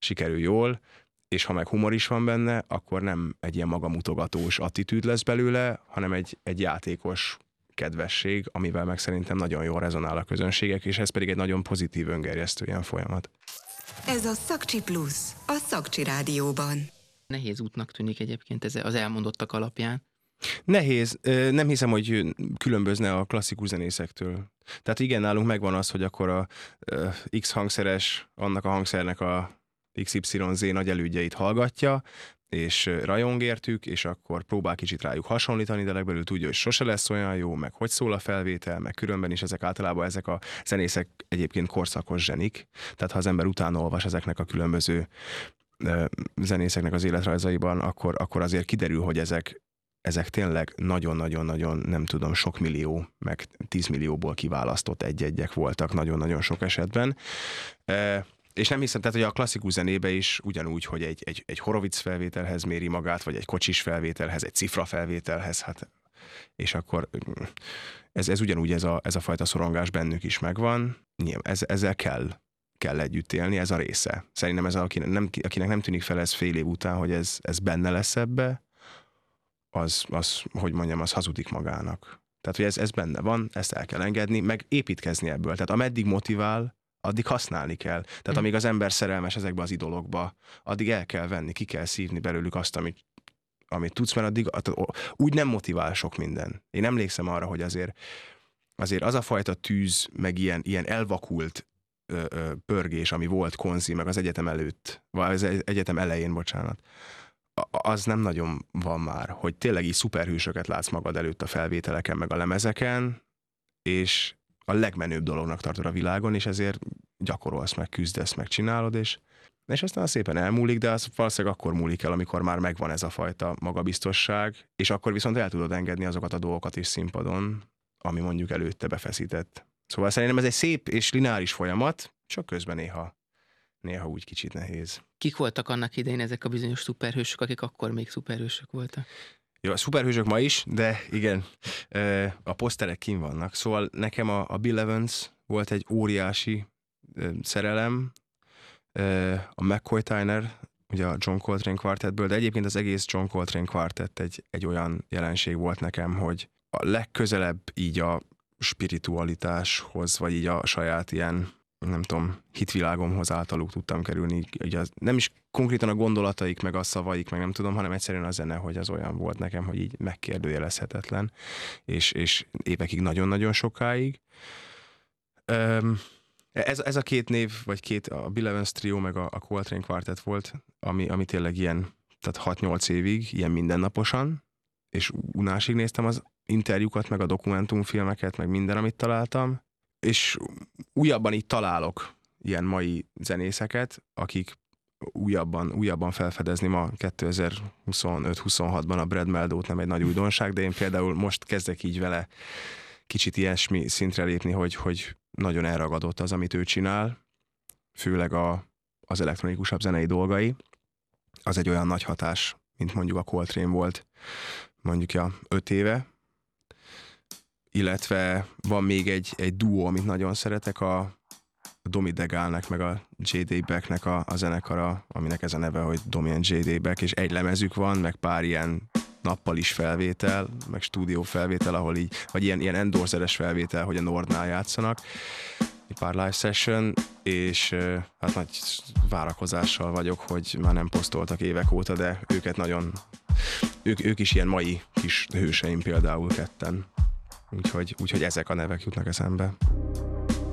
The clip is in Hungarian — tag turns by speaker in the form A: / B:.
A: sikerül jól, és ha meg humor is van benne, akkor nem egy ilyen magamutogatós attitűd lesz belőle, hanem egy játékos kedvesség, amivel meg szerintem nagyon jól rezonál a közönségek, és ez pedig egy nagyon pozitív, öngerjesztő ilyen folyamat.
B: Ez a Szakcsi Plusz, a Szakcsi Rádióban.
C: Nehéz útnak tűnik egyébként ez az elmondottak alapján.
A: Nehéz, nem hiszem, hogy különbözne a klasszikus zenészektől. Tehát igen, nálunk megvan az, hogy akkor a X hangszeres, annak a hangszernek a XYZ nagy elődjeit hallgatja, és rajong értük, és akkor próbál kicsit rájuk hasonlítani, de legbelül tudja, hogy sose lesz olyan jó, meg hogy szól a felvétel, meg különben is általában ezek a zenészek egyébként korszakos zsenik. Tehát ha az ember utána olvas ezeknek a különböző zenészeknek az életrajzaiban, akkor azért kiderül, hogy ezek tényleg nagyon-nagyon-nagyon, nem tudom, sok millió, meg 10 millióból kiválasztott egy-egyek voltak nagyon-nagyon sok esetben. És nem hiszem, tehát, hogy a klasszikus zenébe is ugyanúgy, hogy egy Horowitz felvételhez méri magát, vagy egy Kocsis felvételhez, egy Cifra felvételhez, hát, és akkor ez ugyanúgy ez a fajta szorongás bennük is megvan. Nyilván ezzel kell együtt élni, ez a része. Szerintem akinek nem tűnik fel ez fél év után, hogy ez benne lesz ebbe, az hogy mondjam, az hazudik magának. Tehát, hogy ez benne van, ezt el kell engedni, meg építkezni ebből. Tehát ameddig motivál, addig használni kell. Tehát amíg az ember szerelmes ezekbe az idolokba, addig el kell venni, ki kell szívni belőlük azt, amit tudsz, mert addig úgy nem motivál sok minden. Én emlékszem arra, hogy azért az a fajta tűz, meg ilyen elvakult pörgés, ami volt konzi, meg az egyetem előtt, vagy az egyetem elején, bocsánat, az nem nagyon van már, hogy tényleg így szuperhősöket látsz magad előtt a felvételeken, meg a lemezeken, és a legmenőbb dolognak tartod a világon, és ezért gyakorolsz, meg küzdesz, meg csinálod, és aztán szépen elmúlik, de az valószínűleg akkor múlik el, amikor már megvan ez a fajta magabiztosság, és akkor viszont el tudod engedni azokat a dolgokat is színpadon, ami mondjuk előtte befeszített. Szóval szerintem ez egy szép és lineáris folyamat, csak közben néha úgy kicsit nehéz.
C: Kik voltak annak idején ezek a bizonyos szuperhősök, akik akkor még szuperhősök voltak?
A: Jó, a szuperhősök ma is, de igen, a poszterek kint vannak. Szóval nekem a Bill Evans volt egy óriási szerelem, a McCoy Tyner, ugye a John Coltrane Quartetből, de egyébként az egész John Coltrane Quartet egy olyan jelenség volt nekem, hogy a legközelebb így a spiritualitáshoz, vagy így a saját ilyen, nem tudom, hitvilágomhoz általuk tudtam kerülni. Ugye nem is konkrétan a gondolataik, meg a szavaik, meg nem tudom, hanem egyszerűen a zene, hogy az olyan volt nekem, hogy így megkérdőjelezhetetlen, és évekig nagyon-nagyon sokáig. Ez a két név, vagy a Bill Evans Trio, meg a Coltrane Quartet volt, ami tényleg ilyen, tehát 6-8 évig, ilyen mindennaposan, és unásig néztem az interjúkat, meg a dokumentumfilmeket, meg minden, amit találtam, és újabban így találok ilyen mai zenészeket, akik újabban felfedezni ma 2025-26-ban a Brad Meldót nem egy nagy újdonság, de én például most kezdek így vele kicsit ilyesmi szintre lépni, hogy nagyon elragadott az, amit ő csinál, főleg az elektronikusabb zenei dolgai. Az egy olyan nagy hatás, mint mondjuk a Coltrane volt mondjuk 5 éve, illetve van még egy duó, amit nagyon szeretek, a Domi Degalnek, meg a J.D. Becknek a zenekara, aminek ez a neve, hogy Domi and J.D. Beck, és egy lemezük van, meg pár ilyen nappalis felvétel, meg stúdió felvétel, ahol így, vagy ilyen endorseres felvétel, hogy a Nordnál játszanak, egy pár live session, és hát nagy várakozással vagyok, hogy már nem posztoltak évek óta, de őket nagyon, ők is ilyen mai kis hőseim például ketten. Úgyhogy ezek a nevek jutnak eszembe.